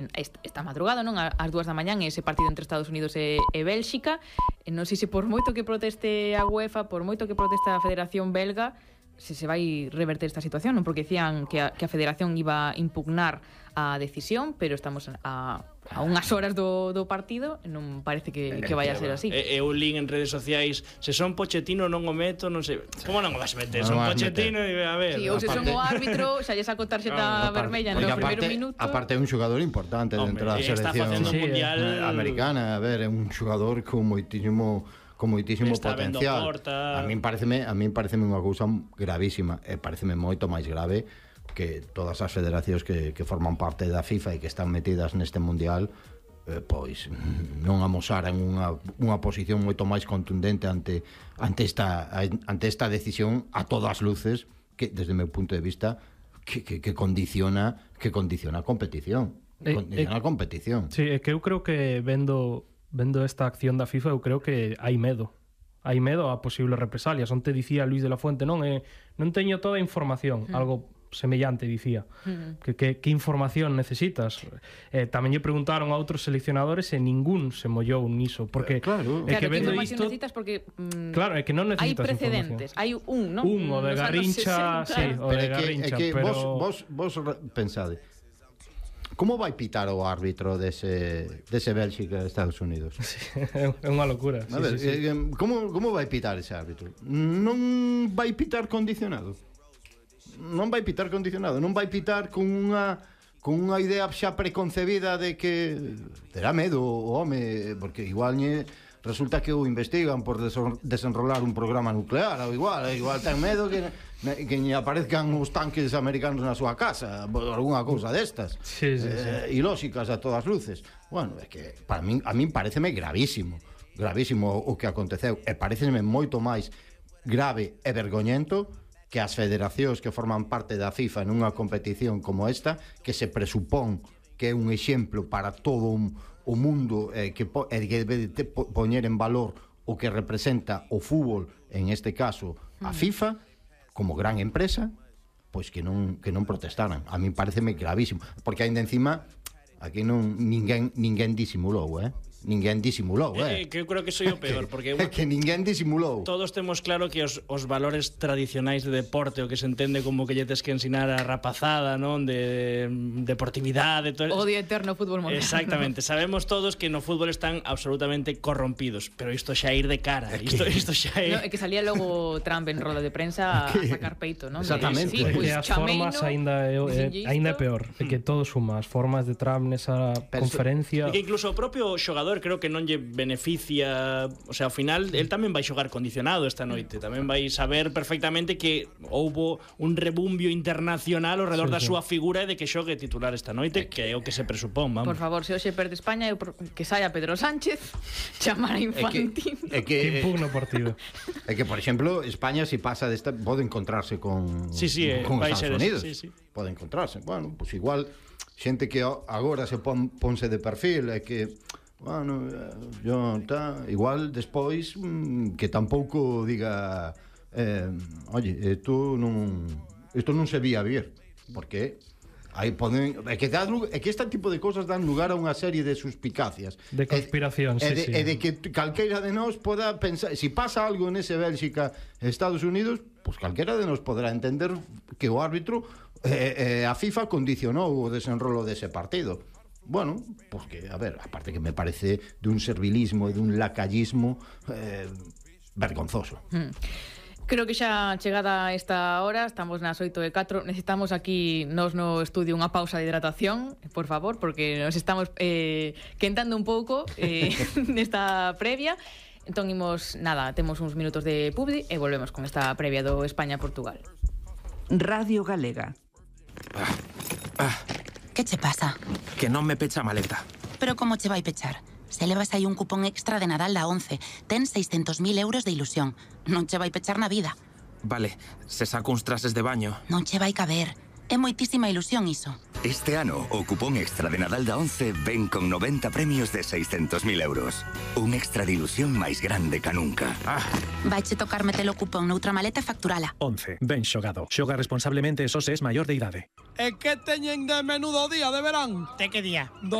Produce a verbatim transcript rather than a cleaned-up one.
esta madrugada, non? Ás dúas da mañán, ese partido entre Estados Unidos e, e Bélxica. Non sei se por moito que proteste a UEFA, por moito que protesta a Federación Belga, se se vai reverter esta situación, non? Porque decían que a, que a Federación iba a impugnar a decisión, pero estamos a, a unhas horas do, do partido, non parece que, que vai a ser así. E eu lín en redes sociais, se son Pochettino non o meto, non sei, como non o vas meter? Son Pochettino e a ver. Sí, ou se son o árbitro, xa lle saco tarxeta vermella no primeiro minuto. Aparte é un xogador importante dentro da selección americana, a ver, é un xogador con moitísimo con moitísimo potencial. A min pareceme, a min pareceme unha cousa gravísima, e pareceme moito máis grave que todas as federacións que, que forman parte da FIFA e que están metidas neste mundial, eh, pois non amosaran unha, unha posición moito máis contundente ante, ante, esta, ante esta decisión a todas luces que, desde o meu punto de vista, que, que, que condiciona que condiciona a competición. Eh, condiciona eh, a competición. Sí, é que eu creo que vendo vendo esta acción da FIFA, eu creo que hai medo. Hai medo a posibles represalias. Onte dicía Luis de la Fuente, non eh, non teño toda a información, mm. algo semellante dicía. Mm. Que, que, que información necesitas? Eh, tamén lle preguntaron a outros seleccionadores e ningún se mollou niso, porque eh, claro, é que claro, vendo información isto, necesitas porque mm, claro, é que non necesitas hai precedentes, hai un, non? Un, o de Garrincha, sí, o de Garrincha, pero, pero vos, vos, vos pensade, como vai pitar o árbitro dese, dese Bélxica Estados Unidos? Sí, é unha locura. A ver, sí, sí, sí. Como, como vai pitar ese árbitro? Non vai pitar condicionado. Non vai pitar condicionado, non vai pitar con unha con unha idea xa preconcebida de que terá medo o home, porque igual nye, resulta que o investigan por desenrolar un programa nuclear, ou igual, igual ten medo que que lle aparezcan os tanques americanos na súa casa, algunha cousa destas. Sí, sí, eh, sí. ilóxicas a todas luces. Bueno, é que para min, a min pareceme gravísimo, gravísimo o que aconteceu, e pareceme moito máis grave e vergoñento que as federacións que forman parte da FIFA nunha competición como esta, que se presupón que é un exemplo para todo un, o mundo eh, que, po, eh, que debe de po, poñer en valor o que representa o fútbol, en este caso a FIFA, como gran empresa, pois que non que non protestaran. A mí pareceme gravísimo, porque aínda encima aquí non ninguén ninguén disimulou, eh? Ninguén disimulou, eh? eh que eu creo que soy o peor, porque é que ninguén disimulou. Todos temos claro que os, os valores tradicionais de deporte, o que se entende como que lle tes que ensinar a rapazada, non, de deportividade, todo... Odio eterno fútbol moderno. Exactamente, sabemos todos que no fútbol están absolutamente corrompidos, pero isto xa ir de cara, é isto que... isto xa é... No, é que salía logo Trump en roda de prensa a sacar peito, non? Exactamente. Sí, pues, as formas aínda é, é, aínda é peor, é que todo suma as formas de Trump nesa pero conferencia. E que incluso o propio xogador creo que non lle beneficia, o sea, ao final el tamén vai xogar condicionado esta noite, tamén vai saber perfectamente que houbo un rebumbio internacional ao redor sí, da sí. súa figura e de que xogue titular esta noite, que é o que se presupón, vamos. Por favor, se hoxe perde España, que saia Pedro Sánchez, chamar a Infantino. É que, é que, que impugna o partido. É que, por exemplo, España, se si pasa desta, pode encontrarse con, sí, sí, con vai Estados ser Unidos. Sí, sí. Pode encontrarse. Bueno, pues igual, xente que agora se pon, ponse de perfil, é que bueno, yo, ta, igual despois mmm, que tampouco diga eh, oye, isto non isto non se vía vir, porque aí poden, é que, dá, é que este tipo de cousas dan lugar a unha serie de suspicacias, de conspiración, e, sí, e de, sí. e de que calqueira de nós poda pensar, se si pasa algo nese Bélxica Estados Unidos, pois pues calquera de nós poderá entender que o árbitro eh, eh, a FIFA condicionou o desenrolo dese partido. Bueno, porque, a ver, aparte que me parece de un servilismo e de un lacayismo eh, vergonzoso. Mm. Creo que xa chegada esta hora, estamos nas oito e catro, necesitamos aquí nos no estudio unha pausa de hidratación, por favor, porque nos estamos eh, quentando un pouco eh, nesta previa. Entón, imos, nada, temos uns minutos de publi e volvemos con esta previa do España-Portugal. Radio Galega. Ah, ah. Que che pasa? Que non me pecha a maleta. Pero como che vai pechar? Se levas aí un cupón extra de Nadal da once, ten seiscentos mil euros de ilusión. Non che vai pechar na vida. Vale, se saco uns trases de baño. Non che vai caber. É moitísima ilusión iso. Este ano, o cupón extra de Nadal da once ven con noventa premios de seiscentos mil euros. Un extra de ilusión máis grande ca nunca. Ah. Vaiche tocar metelo cupón noutra maleta e facturala. once. Ben xogado. Xoga responsablemente e só se es maior de idade. E que teñen de menudo día de verán? Te que día?